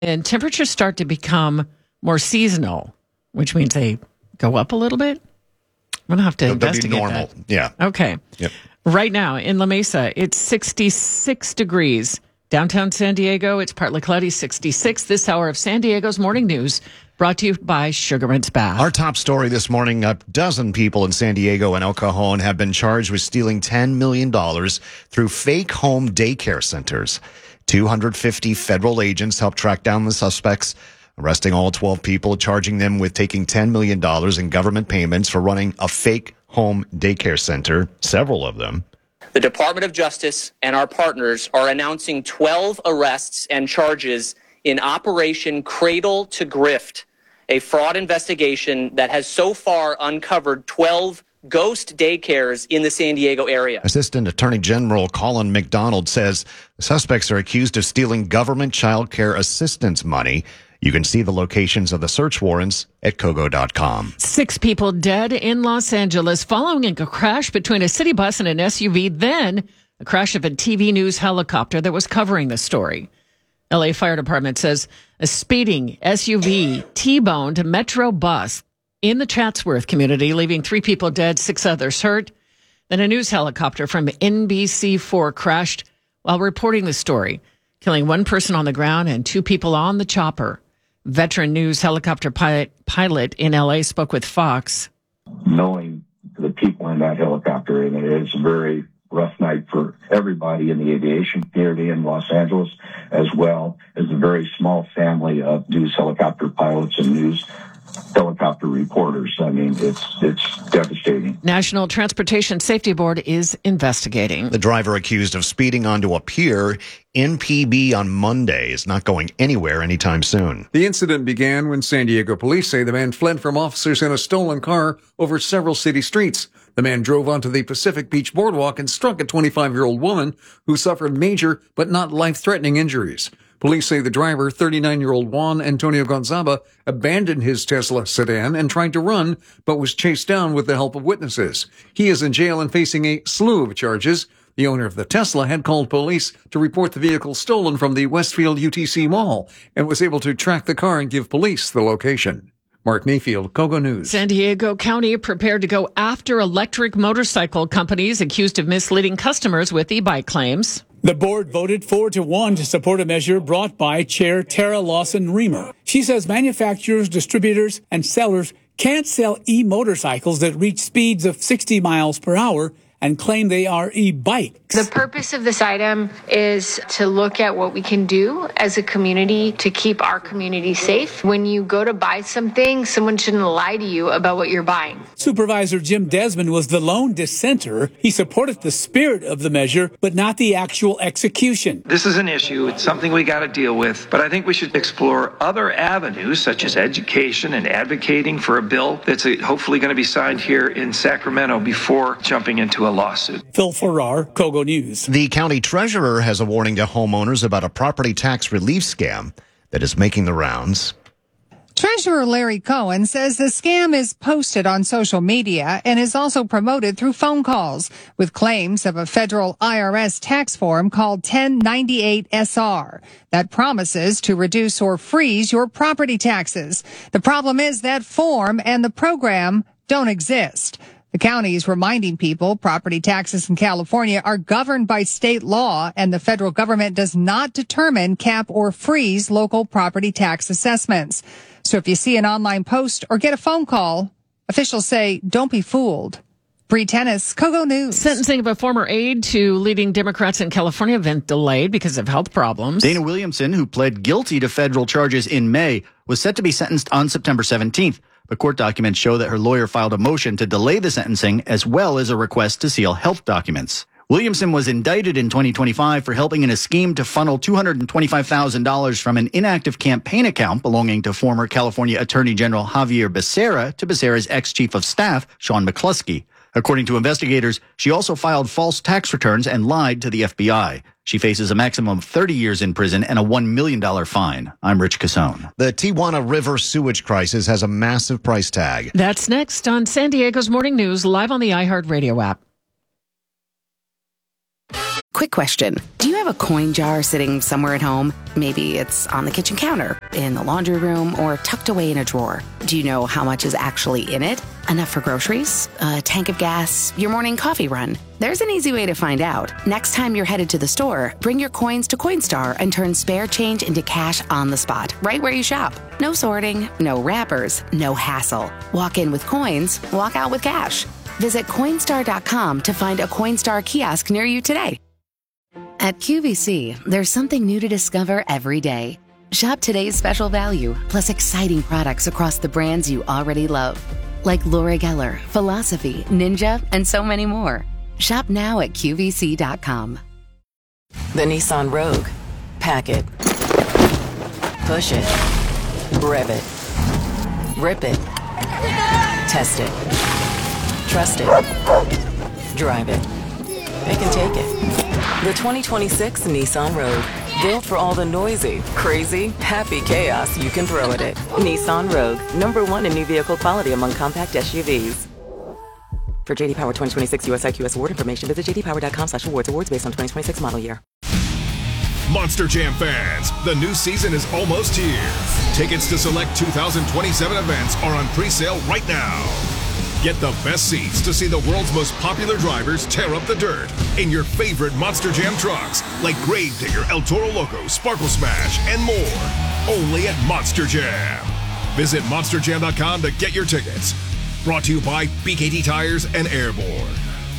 And temperatures start to become more seasonal, which means they go up a little bit. I'm going to have to investigate They'll be normal. that. Yeah. Okay. Yep. Right now in La Mesa, it's 66 degrees. Downtown San Diego, it's partly cloudy, 66. This hour of San Diego's Morning News brought to you by Sugarman's Bath. Our top story this morning, a dozen people in San Diego and El Cajon have been charged with stealing $10 million through fake home daycare centers. 250 federal agents helped track down the suspects, arresting all 12 people, charging them with taking $10 million in government payments for running a fake home daycare center, several of them. The Department of Justice and our partners are announcing 12 arrests and charges in Operation Cradle to Grift, a fraud investigation that has so far uncovered 12 ghost daycares in the San Diego area. Assistant Attorney General Colin McDonald says the suspects are accused of stealing government child care assistance money. You can see the locations of the search warrants at Kogo.com. 6 people dead in Los Angeles following a crash between a city bus and an SUV, then a crash of a TV news helicopter that was covering the story. LA Fire Department says a speeding SUV T-boned a Metro bus in the Chatsworth community, leaving 3 people dead, 6 others hurt. Then a news helicopter from NBC4 crashed while reporting the story, killing 1 person on the ground and 2 people on the chopper. Veteran news helicopter pilot in LA spoke with Fox. Knowing the people in that helicopter, and it's a very rough night for everybody in the aviation community in Los Angeles, as well as a very small family of news helicopter pilots and news helicopter reporters. I mean, it's devastating. National Transportation Safety Board is investigating. The driver accused of speeding onto a pier in PB on Monday is not going anywhere anytime soon. The incident began when San Diego police say the man fled from officers in a stolen car over several city streets. The man drove onto the Pacific Beach Boardwalk and struck a 25-year-old woman who suffered major but not life-threatening injuries. Police say the driver, 39-year-old Juan Antonio Gonzaba, abandoned his Tesla sedan and tried to run, but was chased down with the help of witnesses. He is in jail and facing a slew of charges. The owner of the Tesla had called police to report the vehicle stolen from the Westfield UTC Mall and was able to track the car and give police the location. Mark Mayfield, Kogo News. San Diego County prepared to go after electric motorcycle companies accused of misleading customers with e-bike claims. The board voted 4-1 to support a measure brought by Chair Tara Lawson-Remer. She says manufacturers, distributors, and sellers can't sell e-motorcycles that reach speeds of 60 miles per hour and claim they are e-bikes. The purpose of this item is to look at what we can do as a community to keep our community safe. When you go to buy something, someone shouldn't lie to you about what you're buying. Supervisor Jim Desmond was the lone dissenter. He supported the spirit of the measure, but not the actual execution. This is an issue. It's something we got to deal with. But I think we should explore other avenues, such as education and advocating for a bill that's hopefully going to be signed here in Sacramento before jumping into a lawsuit. Phil Farrar, Kogo News. The county treasurer has a warning to homeowners about a property tax relief scam that is making the rounds. Treasurer Larry Cohen says the scam is posted on social media and is also promoted through phone calls with claims of a federal IRS tax form called 1098-SR that promises to reduce or freeze your property taxes. The problem is that form and the program don't exist. The county is reminding people property taxes in California are governed by state law, and the federal government does not determine, cap, or freeze local property tax assessments. So if you see an online post or get a phone call, officials say don't be fooled. Bree Tennis, Kogo News. Sentencing of a former aide to leading Democrats in California have been delayed because of health problems. Dana Williamson, who pled guilty to federal charges in May, was set to be sentenced on September 17th. But court documents show that her lawyer filed a motion to delay the sentencing as well as a request to seal health documents. Williamson was indicted in 2025 for helping in a scheme to funnel $225,000 from an inactive campaign account belonging to former California Attorney General Javier Becerra to Becerra's ex-chief of staff, Sean McCluskey. According to investigators, she also filed false tax returns and lied to the FBI. She faces a maximum of 30 years in prison and a $1 million fine. I'm Rich Cassone. The Tijuana River sewage crisis has a massive price tag. That's next on San Diego's Morning News, live on the iHeartRadio app. Quick question. Do you have a coin jar sitting somewhere at home? Maybe it's on the kitchen counter, in the laundry room, or tucked away in a drawer. Do you know how much is actually in it? Enough for groceries? A tank of gas? Your morning coffee run? There's an easy way to find out. Next time you're headed to the store, bring your coins to Coinstar and turn spare change into cash on the spot, right where you shop. No sorting, no wrappers, no hassle. Walk in with coins, walk out with cash. Visit Coinstar.com to find a Coinstar kiosk near you today. At QVC, there's something new to discover every day. Shop today's special value, plus exciting products across the brands you already love. Like Laura Geller, Philosophy, Ninja, and so many more. Shop now at QVC.com. The Nissan Rogue. Pack it. Push it. Rev it. Rip it. Test it. Trust it. Drive it. Pick and take it. The 2026 Nissan Rogue. Built for all the noisy, crazy, happy chaos you can throw at it. Nissan Rogue. #1 in new vehicle quality among compact SUVs. For JD Power 2026 US IQS award information, visit jdpower.com/awards. Awards based on 2026 model year. Monster Jam fans, the new season is almost here. Tickets to select 2027 events are on pre-sale right now. Get the best seats to see the world's most popular drivers tear up the dirt in your favorite Monster Jam trucks like Gravedigger, El Toro Loco, Sparkle Smash, and more. Only at Monster Jam. Visit monsterjam.com to get your tickets. Brought to you by BKT Tires and Airborne.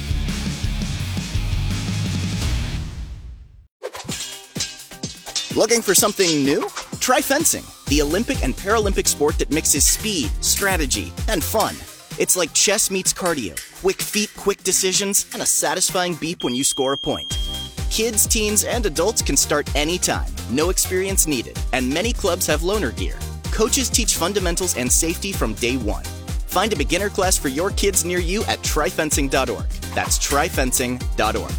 Looking for something new? Try fencing, the Olympic and Paralympic sport that mixes speed, strategy, and fun. It's like chess meets cardio, quick feet, quick decisions, and a satisfying beep when you score a point. Kids, teens, and adults can start anytime, no experience needed, and many clubs have loaner gear. Coaches teach fundamentals and safety from day one. Find a beginner class for your kids near you at tryfencing.org. That's tryfencing.org.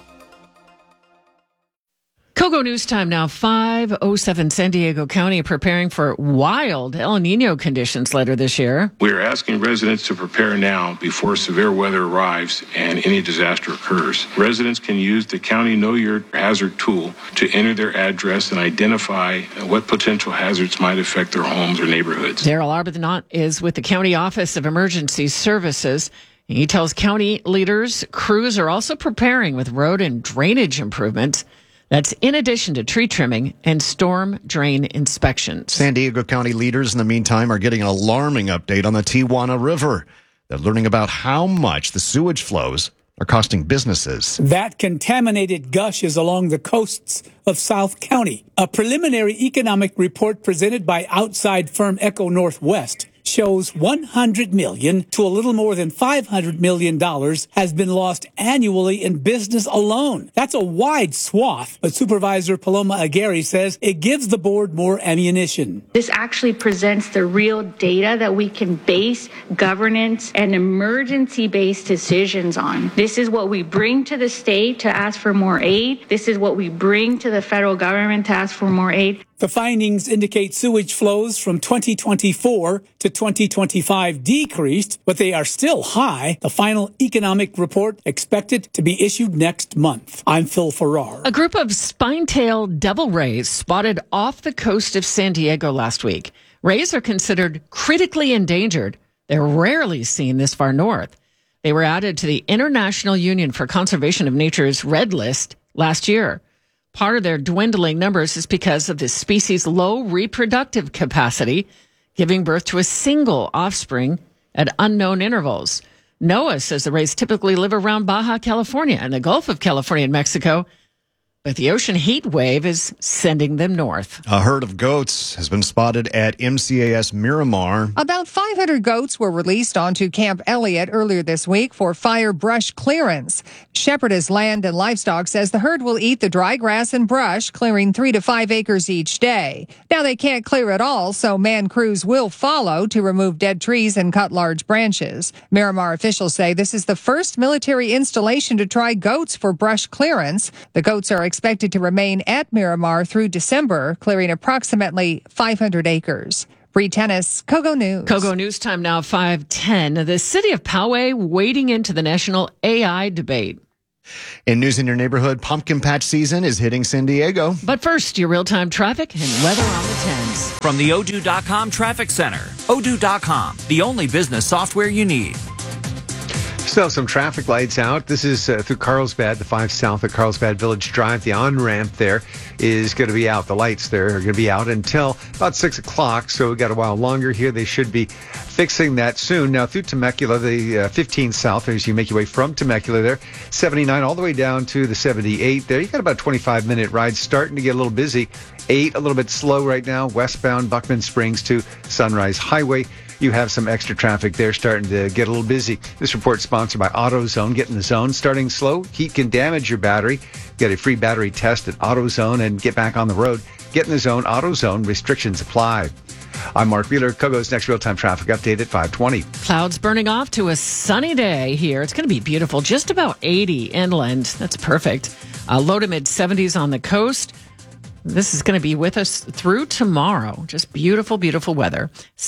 Kogo News Time now, 5:07. San Diego County preparing for wild El Nino conditions later this year. We are asking residents to prepare now before severe weather arrives and any disaster occurs. Residents can use the County Know Your Hazard tool to enter their address and identify what potential hazards might affect their homes or neighborhoods. Daryl Arbuthnot is with the County Office of Emergency Services. He tells county leaders crews are also preparing with road and drainage improvements. That's in addition to tree trimming and storm drain inspections. San Diego County leaders, in the meantime, are getting an alarming update on the Tijuana River. They're learning about how much the sewage flows are costing businesses. That contaminated gush is along the coasts of South County. A preliminary economic report presented by outside firm Echo Northwest shows $100 million to a little more than $500 million has been lost annually in business alone. That's a wide swath, but Supervisor Paloma Aguirre says it gives the board more ammunition. This actually presents the real data that we can base governance and emergency-based decisions on. This is what we bring to the state to ask for more aid. This is what we bring to the federal government to ask for more aid. The findings indicate sewage flows from 2024 to 2025 decreased, but they are still high. The final economic report expected to be issued next month. I'm Phil Farrar. A group of spine-tailed devil rays spotted off the coast of San Diego last week. Rays are considered critically endangered. They're rarely seen this far north. They were added to the International Union for Conservation of Nature's Red List last year. Part of their dwindling numbers is because of this species' low reproductive capacity, giving birth to a single offspring at unknown intervals. NOAA says the rays typically live around Baja California and the Gulf of California and Mexico, but the ocean heat wave is sending them north. A herd of goats has been spotted at MCAS Miramar. About 500 goats were released onto Camp Elliott earlier this week for fire brush clearance. Shepherdess Land and Livestock says the herd will eat the dry grass and brush, clearing 3 to 5 acres each day. Now they can't clear it all, so man crews will follow to remove dead trees and cut large branches. Miramar officials say this is the first military installation to try goats for brush clearance. The goats are expected to remain at Miramar through December, clearing approximately 500 acres. Bree Tennis, Kogo News. Kogo News Time now, 5:10. The city of Poway wading into the national AI debate. In news in your neighborhood, pumpkin patch season is hitting San Diego. But first, your real-time traffic and weather on the 10s. From the Odoo.com Traffic Center. Odoo.com, the only business software you need. Still some traffic lights out. This is through Carlsbad, the 5 South at Carlsbad Village Drive. The on-ramp there is going to be out. The lights there are going to be out until about 6 o'clock, so we've got a while longer here. They should be fixing that soon. Now, through Temecula, the 15 South, as you make your way from Temecula there, 79 all the way down to the 78 there. You got about a 25-minute ride, starting to get a little busy. 8, a little bit slow right now, westbound Buckman Springs to Sunrise Highway. You have some extra traffic there starting to get a little busy. This report is sponsored by AutoZone. Get in the zone. Starting slow, heat can damage your battery. Get a free battery test at AutoZone and get back on the road. Get in the zone. AutoZone. Restrictions apply. I'm Mark Wheeler. Kogo's next real-time traffic update at 5:20. Clouds burning off to a sunny day here. It's going to be beautiful. Just about 80 inland. That's perfect. Low to mid-70s on the coast. This is going to be with us through tomorrow. Just beautiful, beautiful weather.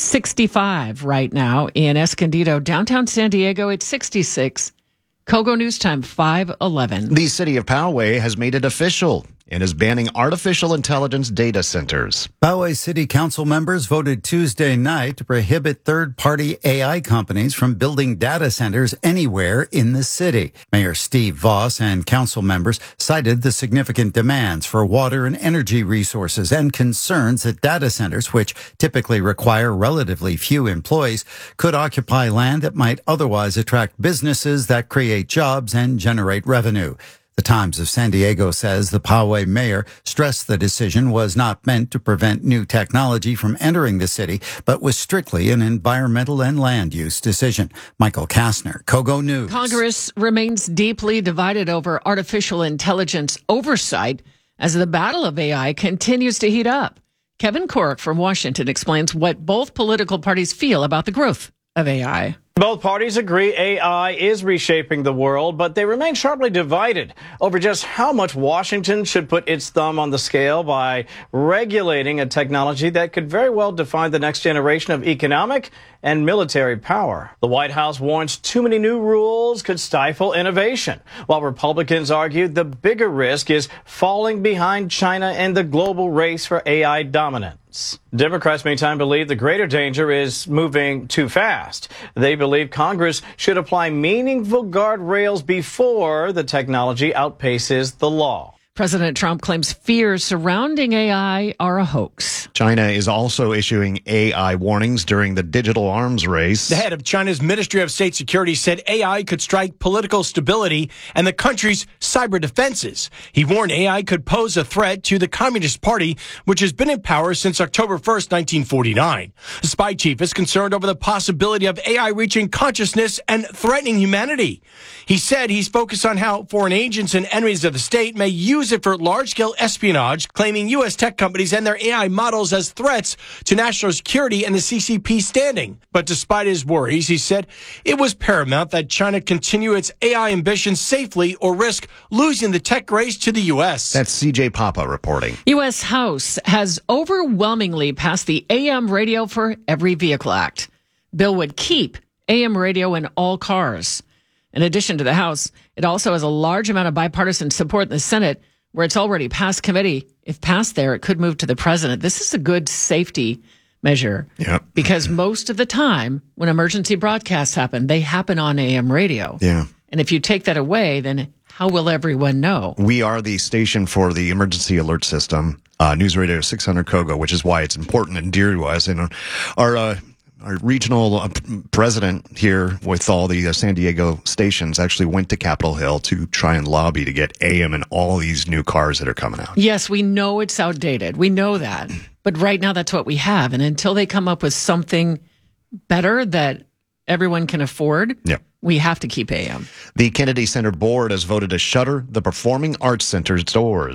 65 right now in Escondido, downtown San Diego. It's 66. Kogo News Time, 5:11. The city of Poway has made it official and is banning artificial intelligence data centers. Poway City Council members voted Tuesday night to prohibit third-party AI companies from building data centers anywhere in the city. Mayor Steve Voss and council members cited the significant demands for water and energy resources and concerns that data centers, which typically require relatively few employees, could occupy land that might otherwise attract businesses that create jobs and generate revenue. The Times of San Diego says the Poway mayor stressed the decision was not meant to prevent new technology from entering the city, but was strictly an environmental and land use decision. Michael Kastner, Kogo News. Congress remains deeply divided over artificial intelligence oversight as the battle of AI continues to heat up. Kevin Corrick from Washington explains what both political parties feel about the growth of AI. Both parties agree AI is reshaping the world, but they remain sharply divided over just how much Washington should put its thumb on the scale by regulating a technology that could very well define the next generation of economic and military power. The White House warns too many new rules could stifle innovation, while Republicans argue the bigger risk is falling behind China and the global race for AI dominance. Democrats, meantime, believe the greater danger is moving too fast. They believe Congress should apply meaningful guardrails before the technology outpaces the law. President Trump claims fears surrounding AI are a hoax. China is also issuing AI warnings during the digital arms race. The head of China's Ministry of State Security said AI could strike political stability and the country's cyber defenses. He warned AI could pose a threat to the Communist Party, which has been in power since October 1st, 1949. The spy chief is concerned over the possibility of AI reaching consciousness and threatening humanity. He said he's focused on how foreign agents and enemies of the state may use it for large-scale espionage, claiming U.S. tech companies and their AI models as threats to national security and the CCP standing. But despite his worries, he said it was paramount that China continue its AI ambitions safely or risk losing the tech race to the U.S. That's CJ Papa reporting. U.S. House has overwhelmingly passed the AM Radio for Every Vehicle Act. Bill would keep AM radio in all cars. In addition to the House, it also has a large amount of bipartisan support in the Senate, where it's already passed committee. If passed there, it could move to the president. This is a good safety measure. Yep. Because most of the time when emergency broadcasts happen, they happen on AM radio. Yeah. And if you take that away, then how will everyone know? We are the station for the emergency alert system, News Radio 600 Kogo, which is why it's important and dear to us. And our regional president here with all the San Diego stations actually went to Capitol Hill to try and lobby to get AM in all these new cars that are coming out. Yes, we know it's outdated. We know that. But right now, that's what we have. And until they come up with something better that everyone can afford, we have to keep AM. The Kennedy Center Board has voted to shutter the Performing Arts Center's doors.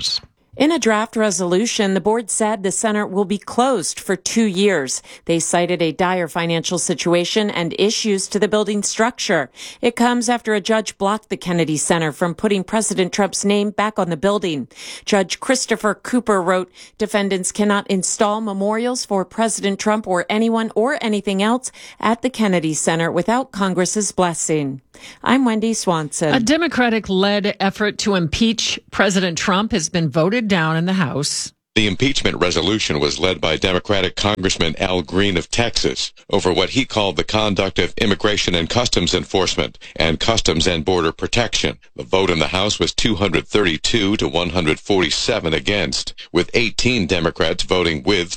In a draft resolution, the board said the center will be closed for 2 years. They cited a dire financial situation and issues to the building structure. It comes after a judge blocked the Kennedy Center from putting President Trump's name back on the building. Judge Christopher Cooper wrote, defendants cannot install memorials for President Trump or anyone or anything else at the Kennedy Center without Congress's blessing. I'm Wendy Swanson. A Democratic-led effort to impeach President Trump has been voted down in the House. The impeachment resolution was led by Democratic Congressman Al Green of Texas over what he called the conduct of Immigration and Customs Enforcement and Customs and Border Protection. The vote in the House was 232 to 147 against, with 18 Democrats voting with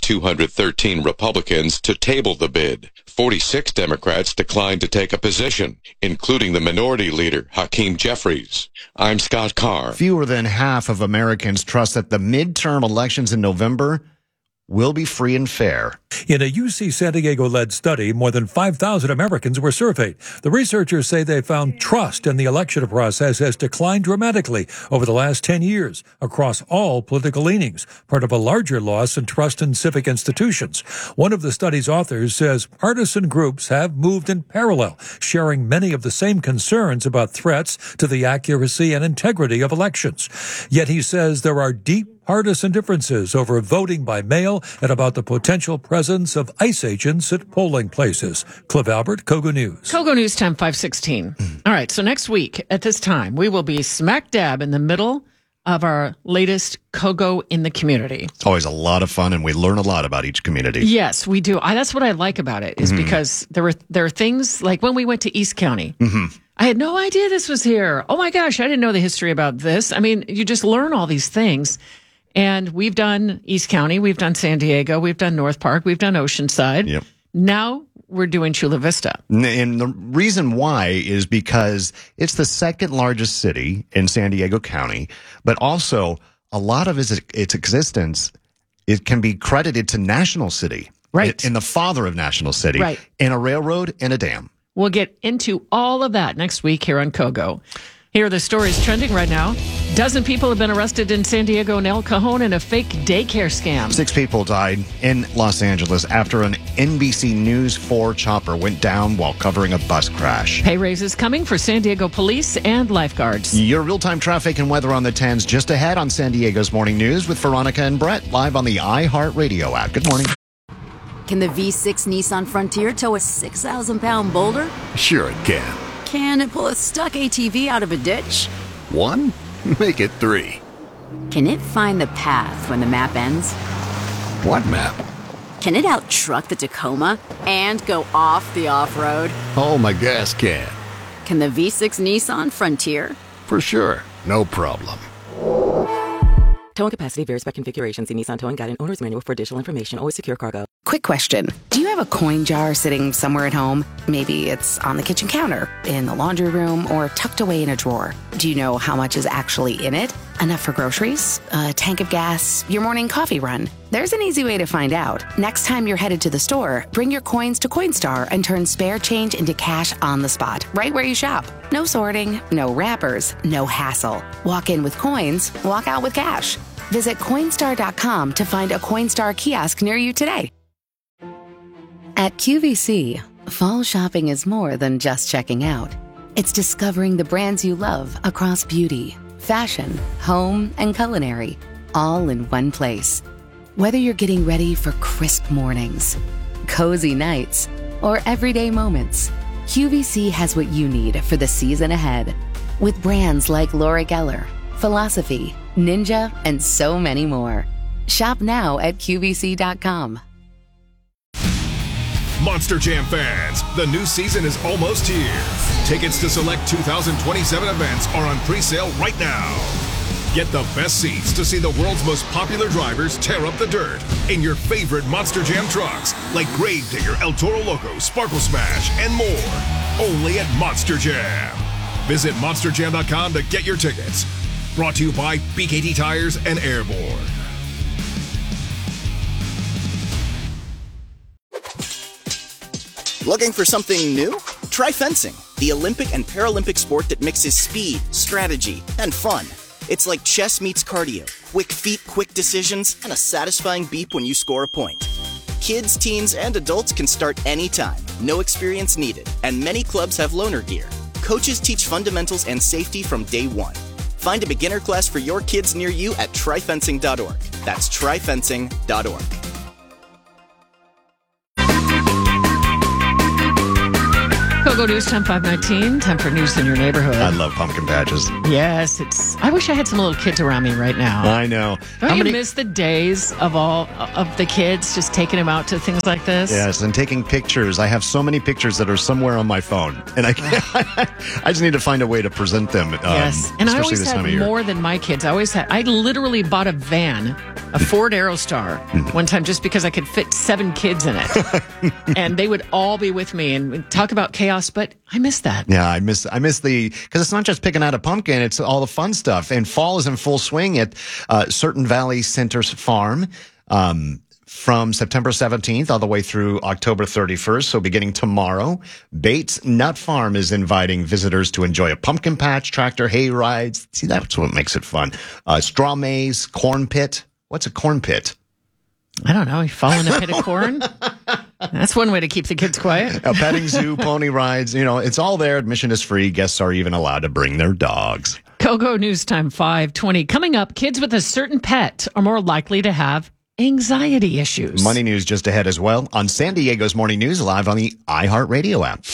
213 Republicans to table the bid. 46 Democrats declined to take a position, including the minority leader, Hakeem Jeffries. I'm Scott Carr. Fewer than half of Americans trust that the midterm elections in November will be free and fair. In a UC San Diego-led study, more than 5,000 Americans were surveyed. The researchers say they found trust in the election process has declined dramatically over the last 10 years across all political leanings, part of a larger loss in trust in civic institutions. One of the study's authors says partisan groups have moved in parallel, sharing many of the same concerns about threats to the accuracy and integrity of elections. Yet he says there are deep partisan differences over voting by mail and about the potential presence of ICE agents at polling places. Cliff Albert, Kogo News. Kogo News time, 5:16. All right, so next week at this time, we will be smack dab in the middle of our latest Kogo in the community. It's always a lot of fun, and we learn a lot about each community. Yes, we do. That's what I like about it, is because there are things like when we went to East County. I had no idea this was here. Oh my gosh, I didn't know the history about this. I mean, you just learn all these things. And we've done East County, we've done San Diego, we've done North Park, we've done Oceanside. Yep. Now we're doing Chula Vista. And the reason why is because it's the second largest city in San Diego County, but also a lot of its existence, it can be credited to National City. Right. In the father of National City. Right. In a railroad and a dam. We'll get into all of that next week here on Kogo. Here are the stories trending right now. Dozen people have been arrested in San Diego and El Cajon in a fake daycare scam. 6 people died in Los Angeles after an NBC News 4 chopper went down while covering a bus crash. Pay raises coming for San Diego police and lifeguards. Your real-time traffic and weather on the 10s just ahead on San Diego's Morning News with Veronica and Brett, live on the iHeartRadio app. Good morning. Can the V6 Nissan Frontier tow a 6,000-pound boulder? Sure it can. Can it pull a stuck ATV out of a ditch? 1? Make it 3. Can it find the path when the map ends? What map? Can it out-truck the Tacoma and go off the off-road? Oh, my gas can. Can the V6 Nissan Frontier? For sure. No problem. Towing capacity varies by configuration. See Nissan Towing Guide and Owner's Manual for additional information. Always secure cargo. Quick question. Do you have a coin jar sitting somewhere at home? Maybe it's on the kitchen counter, in the laundry room, or tucked away in a drawer. Do you know how much is actually in it? Enough for groceries? A tank of gas? Your morning coffee run? There's an easy way to find out. Next time you're headed to the store, bring your coins to Coinstar and turn spare change into cash on the spot, right where you shop. No sorting, no wrappers, no hassle. Walk in with coins, walk out with cash. Visit Coinstar.com to find a Coinstar kiosk near you today. At QVC, fall shopping is more than just checking out. It's discovering the brands you love across beauty, fashion, home, and culinary, all in one place. Whether you're getting ready for crisp mornings, cozy nights, or everyday moments, QVC has what you need for the season ahead. With brands like Laura Geller, Philosophy, Ninja, and so many more. Shop now at QVC.com. Monster Jam fans, the new season is almost here. Tickets to select 2027 events are on pre-sale right now. Get the best seats to see the world's most popular drivers tear up the dirt in your favorite Monster Jam trucks, like Gravedigger, El Toro Loco, Sparkle Smash, and more. Only at Monster Jam. Visit monsterjam.com to get your tickets. Brought to you by BKT Tires and Airborne. Looking for something new? Try fencing, the Olympic and Paralympic sport that mixes speed, strategy, and fun. It's like chess meets cardio. Quick feet, quick decisions, and a satisfying beep when you score a point. Kids, teens, and adults can start anytime. No experience needed. And many clubs have loaner gear. Coaches teach fundamentals and safety from day one. Find a beginner class for your kids near you at tryfencing.org. That's tryfencing.org. Kogo News Time 519. Time for news in your neighborhood. I love pumpkin patches. Yes, I wish I had some little kids around me right now. I know. Don't you miss the days of all of the kids just taking them out to things like this? Yes, and taking pictures. I have so many pictures that are somewhere on my phone, and I just need to find a way to present them. Yes, and I always this had time of year. more than my kids. I literally bought a van, a Ford Aerostar, one time just because I could fit 7 kids in it, and they would all be with me and we'd talk about chaos. But I miss that. Yeah, I miss because it's not just picking out a pumpkin; it's all the fun stuff. And fall is in full swing at Certain Valley Centers Farm. From September 17th all the way through October 31st, so beginning tomorrow, Bates Nut Farm is inviting visitors to enjoy a pumpkin patch, tractor hay rides. See, that's what makes it fun. Straw maze, corn pit. What's a corn pit? I don't know. You fall in a pit of corn? That's one way to keep the kids quiet. A petting zoo, pony rides. It's all there. Admission is free. Guests are even allowed to bring their dogs. Kogo News Time 520. Coming up, kids with a certain pet are more likely to have anxiety issues. Money news just ahead as well on San Diego's Morning News, live on the iHeartRadio app.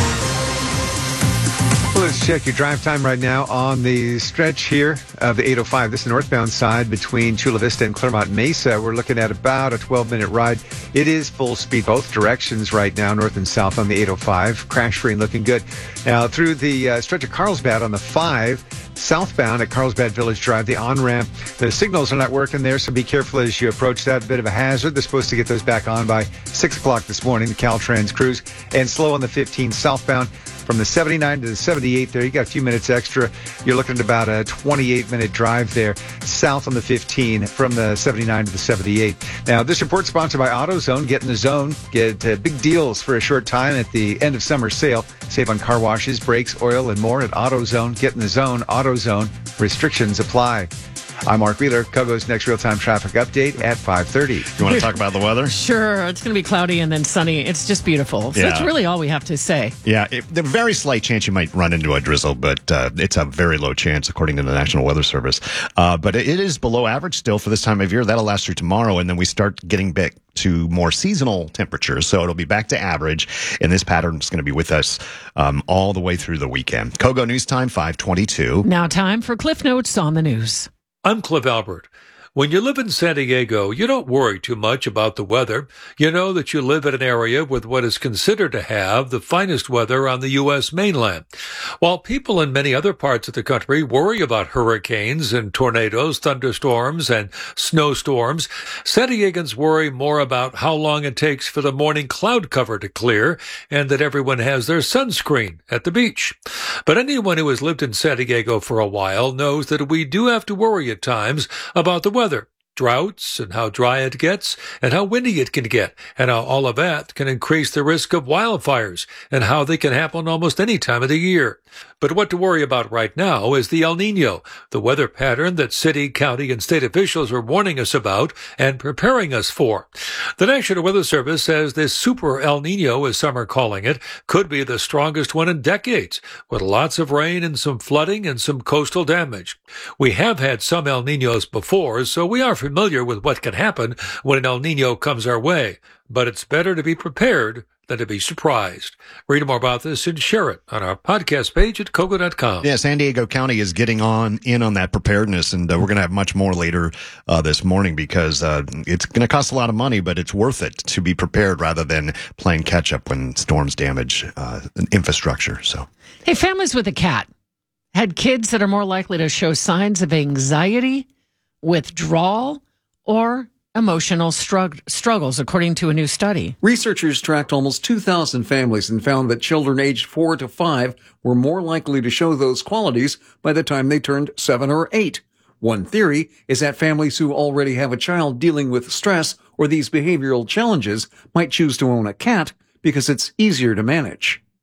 Well, let's check your drive time right now on the stretch here of the 805. This is the northbound side between Chula Vista and Claremont Mesa. We're looking at about a 12-minute ride. It is full speed both directions right now, north and south on the 805. Crash-free and looking good. Now, through the stretch of Carlsbad on the 5, southbound at Carlsbad Village Drive, the on-ramp, the signals are not working there, so be careful as you approach that. A bit of a hazard. They're supposed to get those back on by 6 o'clock this morning, the Caltrans crews. And slow on the 15 southbound from the 79 to the 78 there. You got a few minutes extra. You're looking at about a 28-minute drive there south on the 15 from the 79 to the 78. Now, this report sponsored by AutoZone. Get in the zone. Get big deals for a short time at the end of summer sale. Save on car washes, brakes, oil, and more at AutoZone. Get in the zone. AutoZone. Restrictions apply. I'm Mark Wheeler. Kogo's next real-time traffic update at 5:30. You want to talk about the weather? Sure. It's going to be cloudy and then sunny. It's just beautiful. So that's really all we have to say. Yeah. The very slight chance you might run into a drizzle, but it's a very low chance according to the National Weather Service. But it is below average still for this time of year. That'll last through tomorrow, and then we start getting back to more seasonal temperatures. So it'll be back to average, and this pattern is going to be with us all the way through the weekend. Kogo News Time 5:22. Now time for Cliff Notes on the news. I'm Cliff Albert. When you live in San Diego, you don't worry too much about the weather. You know that you live in an area with what is considered to have the finest weather on the U.S. mainland. While people in many other parts of the country worry about hurricanes and tornadoes, thunderstorms, and snowstorms, San Diegans worry more about how long it takes for the morning cloud cover to clear and that everyone has their sunscreen at the beach. But anyone who has lived in San Diego for a while knows that we do have to worry at times about the weather. Droughts and how dry it gets and how windy it can get and how all of that can increase the risk of wildfires and how they can happen almost any time of the year. But what to worry about right now is the El Nino, the weather pattern that city, county, and state officials are warning us about and preparing us for. The National Weather Service says this super El Nino, as some are calling it, could be the strongest one in decades, with lots of rain and some flooding and some coastal damage. We have had some El Ninos before, so we are familiar with what can happen when an El Nino comes our way. But it's better to be prepared than to be surprised. Read more about this and share it on our podcast page at Kogo.com. Yeah, San Diego County is getting in on that preparedness, and we're going to have much more later this morning because it's going to cost a lot of money, but it's worth it to be prepared rather than playing catch-up when storms damage infrastructure. So, hey, families with a cat had kids that are more likely to show signs of anxiety, withdrawal, or emotional struggles, according to a new study. Researchers tracked almost 2,000 families and found that children aged 4 to 5 were more likely to show those qualities by the time they turned 7 or 8. One theory is that families who already have a child dealing with stress or these behavioral challenges might choose to own a cat because it's easier to manage.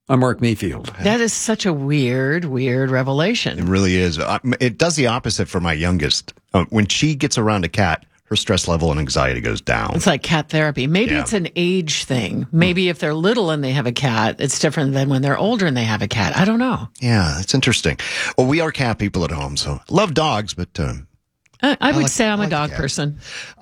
I'm Mark Mayfield. That is such a weird revelation. It really is. It does the opposite for my youngest. When she gets around a cat, her stress level and anxiety goes down. It's like cat therapy. Maybe Yeah. it's an age thing. Maybe if they're little and they have a cat, it's different than when they're older and they have a cat. I don't know. Yeah, it's interesting. Well, we are cat people at home, so love dogs, but I would say I'm a dog person.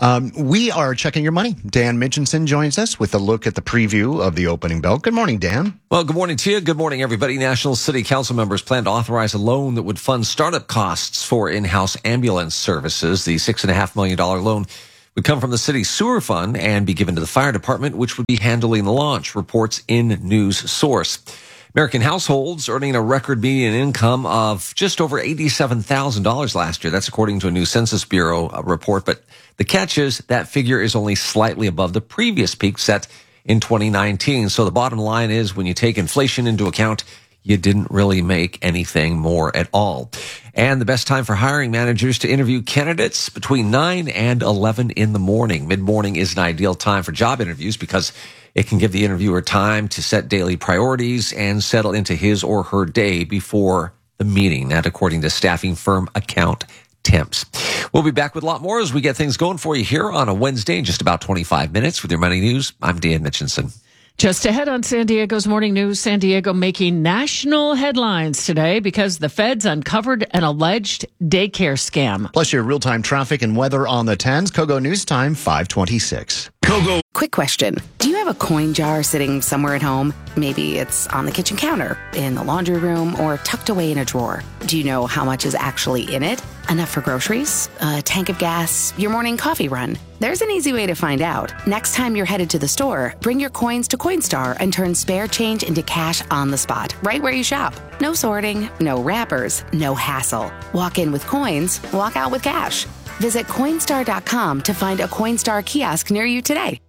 we are checking your money. Dan Mitchinson joins us with a look at the preview of the opening bell. Good morning, Dan. Well, good morning to you. Good morning, everybody. National City Council members plan to authorize a loan that would fund startup costs for in-house ambulance services. The $6.5 million loan would come from the city's sewer fund and be given to the fire department, which would be handling the launch, reports in News Source. American households earning a record median income of just over $87,000 last year. That's according to a new Census Bureau report. But the catch is that figure is only slightly above the previous peak set in 2019. So the bottom line is when you take inflation into account, you didn't really make anything more at all. And the best time for hiring managers to interview candidates between 9 and 11 in the morning. Mid-morning is an ideal time for job interviews because it can give the interviewer time to set daily priorities and settle into his or her day before the meeting. That according to staffing firm Account Temps. We'll be back with a lot more as we get things going for you here on a Wednesday in just about 25 minutes with your money news. I'm Dan Mitchinson. Just ahead on San Diego's Morning News, San Diego making national headlines today because the feds uncovered an alleged daycare scam. Plus your real-time traffic and weather on the 10s. Kogo News Time, 5:26. Kogo. Quick question. Do you have a coin jar sitting somewhere at home? Maybe it's on the kitchen counter, in the laundry room, or tucked away in a drawer. Do you know how much is actually in it? Enough for groceries, a tank of gas, your morning coffee run? There's an easy way to find out. Next time you're headed to the store, bring your coins to Coinstar and turn spare change into cash on the spot, right where you shop. No sorting, no wrappers, no hassle. Walk in with coins, walk out with cash. Visit Coinstar.com to find a Coinstar kiosk near you today.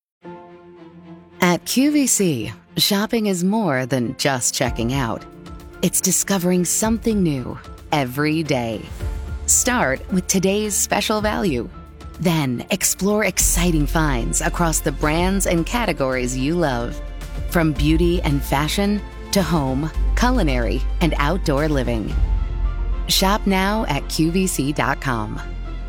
At QVC, shopping is more than just checking out. It's discovering something new every day. Start with today's special value. Then explore exciting finds across the brands and categories you love. From beauty and fashion to home, culinary, and outdoor living. Shop now at QVC.com.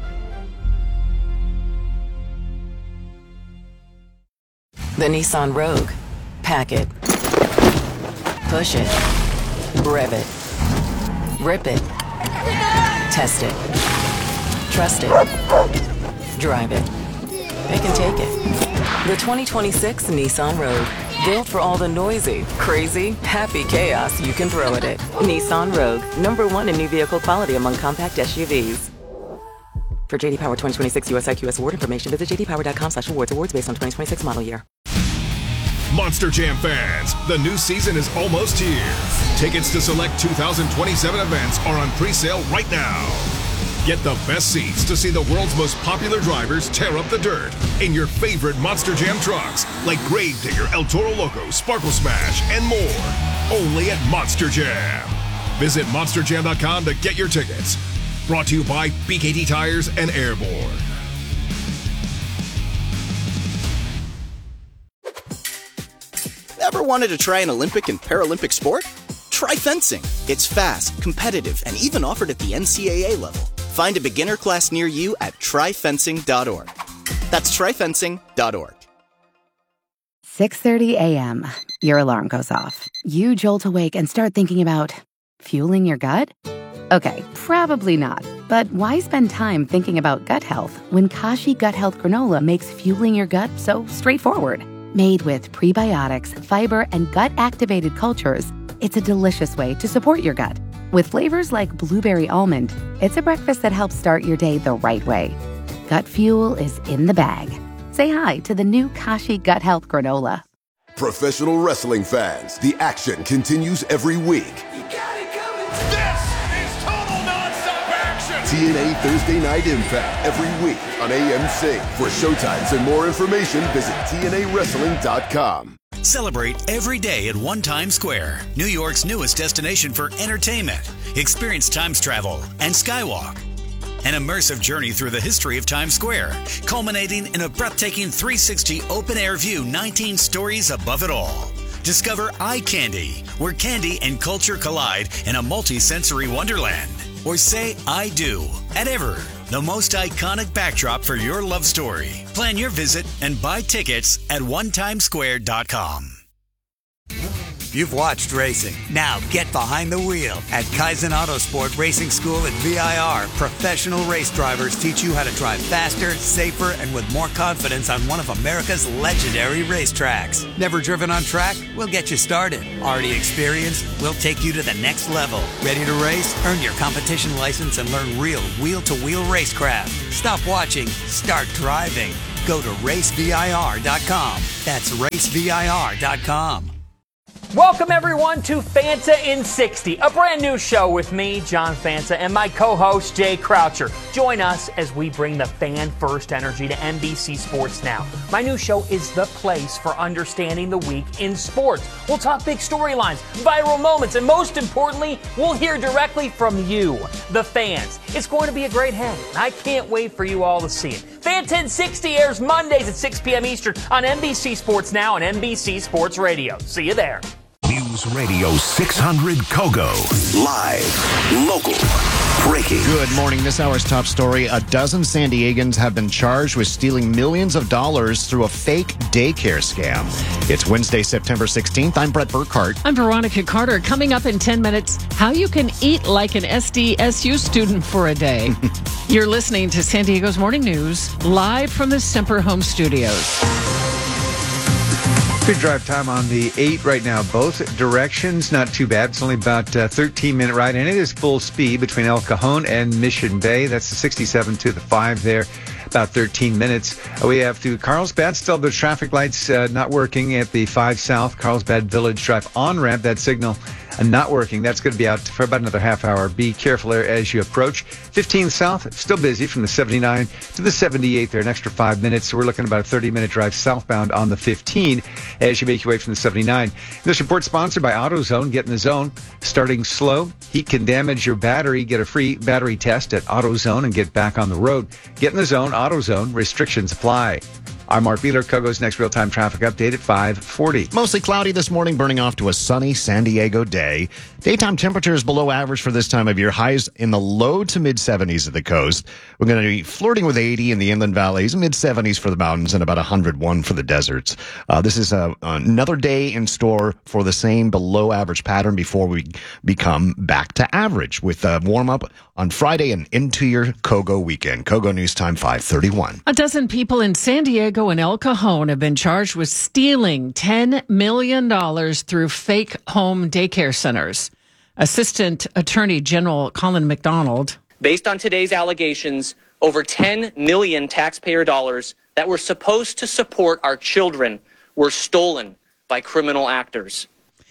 The Nissan Rogue. Pack it. Push it. Rev it. Rip it. Test it. Trust it. Drive it. They can take it. The 2026 Nissan Rogue. Built for all the noisy, crazy, happy chaos you can throw at it. Nissan Rogue. #1 in new vehicle quality among compact SUVs. For JD Power 2026 US IQS award information, visit jdpower.com/awards. Awards based on 2026 model year. Monster Jam fans, the new season is almost here. Tickets to select 2027 events are on pre-sale right now. Get the best seats to see the world's most popular drivers tear up the dirt in your favorite Monster Jam trucks like Gravedigger, El Toro Loco, Sparkle Smash, and more. Only at Monster Jam. Visit monsterjam.com to get your tickets. Brought to you by BKT Tires and Airborne. Ever wanted to try an Olympic and Paralympic sport? Try fencing. It's fast, competitive, and even offered at the NCAA level. Find a beginner class near you at tryfencing.org. That's tryfencing.org. 6:30 a.m. Your alarm goes off. You jolt awake and start thinking about fueling your gut? Okay, probably not. But why spend time thinking about gut health when Kashi Gut Health Granola makes fueling your gut so straightforward? Made with prebiotics, fiber, and gut-activated cultures, it's a delicious way to support your gut. With flavors like blueberry almond, it's a breakfast that helps start your day the right way. Gut fuel is in the bag. Say hi to the new Kashi Gut Health Granola. Professional wrestling fans, the action continues every week. TNA Thursday Night Impact every week on AM Sync. For showtimes and more information, visit TNAWrestling.com. Celebrate every day at One Times Square, New York's newest destination for entertainment. Experience Times Travel and Skywalk. An immersive journey through the history of Times Square, culminating in a breathtaking 360 open-air view, 19 stories above it all. Discover Eye Candy, where candy and culture collide in a multi-sensory wonderland. Or say I do at Ever, the most iconic backdrop for your love story. Plan your visit and buy tickets at onetimesquare.com. You've watched racing. Now get behind the wheel. At Kaizen Autosport Racing School at VIR, professional race drivers teach you how to drive faster, safer, and with more confidence on one of America's legendary racetracks. Never driven on track? We'll get you started. Already experienced? We'll take you to the next level. Ready to race? Earn your competition license and learn real wheel-to-wheel racecraft. Stop watching. Start driving. Go to racevir.com. That's racevir.com. Welcome, everyone, to Fanta in 60, a brand new show with me, John Fanta, and my co-host, Jay Croucher. Join us as we bring the fan-first energy to NBC Sports Now. My new show is the place for understanding the week in sports. We'll talk big storylines, viral moments, and most importantly, we'll hear directly from you, the fans. It's going to be a great hang, and I can't wait for you all to see it. Fanta in 60 airs Mondays at 6 p.m. Eastern on NBC Sports Now and NBC Sports Radio. See you there. News Radio 600 Kogo. Live, local, breaking. Good morning. This hour's top story. A dozen San Diegans have been charged with stealing millions of dollars through a fake daycare scam. It's Wednesday, September 16th. I'm Brett Burkhart. I'm Veronica Carter. Coming up in 10 minutes, how you can eat like an SDSU student for a day. You're listening to San Diego's Morning News, live from the Semper Home Studios. Good drive time on the 8 right now. Both directions, not too bad. It's only about a 13-minute ride, and it is full speed between El Cajon and Mission Bay. That's the 67 to the 5 there, about 13 minutes. We have to Carlsbad. Still, the traffic lights not working at the 5 South Carlsbad Village Drive on-ramp. That signal not working. That's going to be out for about another half hour. Be careful there as you approach. 15 South, still busy from the 79 to the 78 there, an extra 5 minutes. So we're looking at about a 30-minute drive southbound on the 15 as you make your way from the 79. This report sponsored by AutoZone. Get in the zone. Starting slow. Heat can damage your battery. Get a free battery test at AutoZone and get back on the road. Get in the zone. AutoZone. Restrictions apply. I'm Mark Beeler. Kogo's next real-time traffic update at 5:40. Mostly cloudy this morning, burning off to a sunny San Diego day. Daytime temperatures below average for this time of year. Highs in the low to mid-70s at the coast. We're going to be flirting with 80 in the inland valleys, mid-70s for the mountains, and about 101 for the deserts. This is another day in store for the same below-average pattern before we become back to average with a warm-up on Friday and into your Kogo weekend. Kogo News Time 5:31. A dozen people in San Diego and El Cajon have been charged with stealing $10 million through fake home daycare centers. Assistant Attorney General Colin McDonald. Based on today's allegations, over 10 million taxpayer dollars that were supposed to support our children were stolen by criminal actors.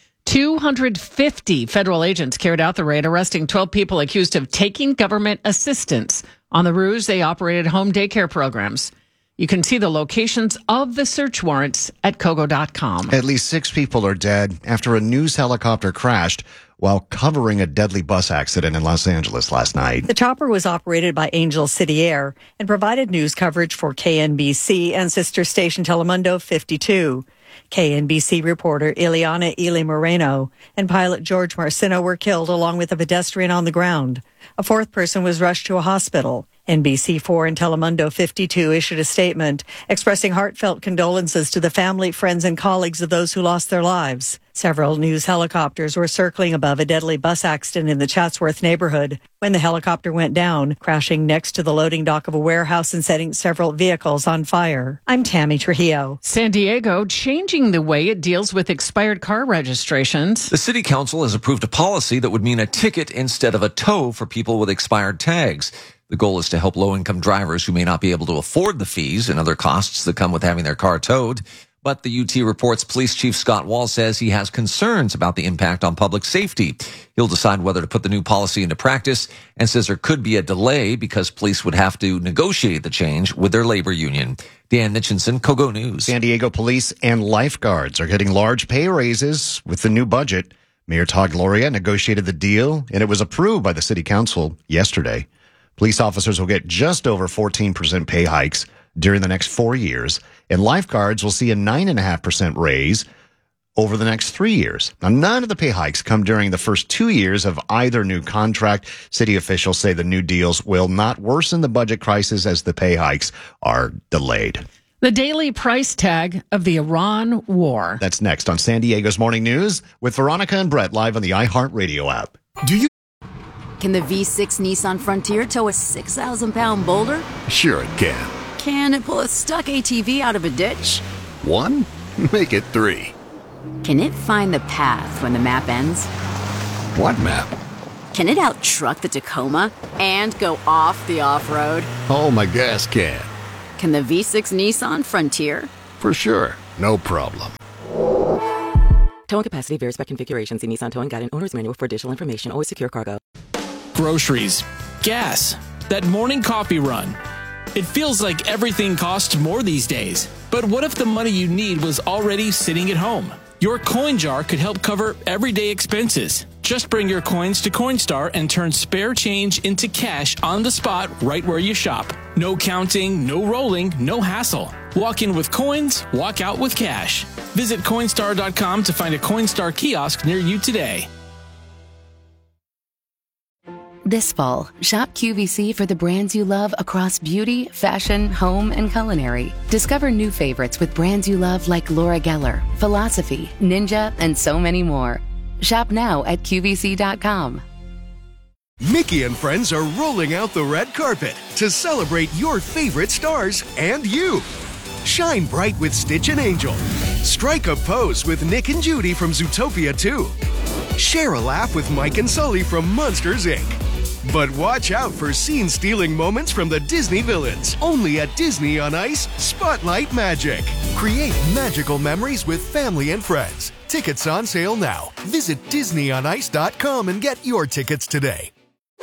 250 federal agents carried out the raid, arresting 12 people accused of taking government assistance. On the ruse, they operated home daycare programs. You can see the locations of the search warrants at Kogo.com. At least 6 people are dead after a news helicopter crashed while covering a deadly bus accident in Los Angeles last night. The chopper was operated by Angel City Air and provided news coverage for KNBC and sister station Telemundo 52. KNBC reporter Ileana Ely Moreno and pilot George Marcino were killed along with a pedestrian on the ground. A 4th person was rushed to a hospital. NBC4 and Telemundo 52 issued a statement expressing heartfelt condolences to the family, friends, and colleagues of those who lost their lives. Several news helicopters were circling above a deadly bus accident in the Chatsworth neighborhood when the helicopter went down, crashing next to the loading dock of a warehouse and setting several vehicles on fire. I'm Tammy Trujillo. San Diego changing the way it deals with expired car registrations. The city council has approved a policy that would mean a ticket instead of a tow for people with expired tags. The goal is to help low-income drivers who may not be able to afford the fees and other costs that come with having their car towed. But the UT Report's Police Chief Scott Wall says he has concerns about the impact on public safety. He'll decide whether to put the new policy into practice and says there could be a delay because police would have to negotiate the change with their labor union. Dan Mitchinson, Kogo News. San Diego police and lifeguards are getting large pay raises with the new budget. Mayor Todd Gloria negotiated the deal, and it was approved by the city council yesterday. Police officers will get just over 14% pay hikes during the next 4 years, and lifeguards will see a 9.5% raise. over the next 3 years. Now, none of the pay hikes come during the first 2 years of either new contract. City officials say the new deals will not worsen the budget crisis as the pay hikes are delayed. The daily price tag of the Iran war. That's next on San Diego's Morning News with Veronica and Brett live on the iHeartRadio app. Can the V6 Nissan Frontier tow a 6,000-pound boulder? Sure it can. Can it pull a stuck ATV out of a ditch? 1? Make it 3. Can it find the path when the map ends? What map? Can it out-truck the Tacoma and go off the off-road? Oh, my gas can. Can the V6 Nissan Frontier? For sure. No problem. Towing capacity varies by configuration. See Nissan Towing Guide and Owner's Manual for additional information. Always secure cargo. Groceries, gas, that morning coffee run. It feels like everything costs more these days. But what if the money you need was already sitting at home? Your coin jar could help cover everyday expenses. Just bring your coins to Coinstar and turn spare change into cash on the spot right where you shop. No counting, no rolling, no hassle. Walk in with coins, walk out with cash. Visit Coinstar.com to find a Coinstar kiosk near you today. This fall, shop QVC for the brands you love across beauty, fashion, home, and culinary. Discover new favorites with brands you love like Laura Geller, Philosophy, Ninja, and so many more. Shop now at QVC.com. Mickey and friends are rolling out the red carpet to celebrate your favorite stars and you. Shine bright with Stitch and Angel. Strike a pose with Nick and Judy from Zootopia 2. Share a laugh with Mike and Sully from Monsters, Inc. But watch out for scene-stealing moments from the Disney villains. Only at Disney on Ice Spotlight Magic. Create magical memories with family and friends. Tickets on sale now. Visit DisneyOnIce.com and get your tickets today.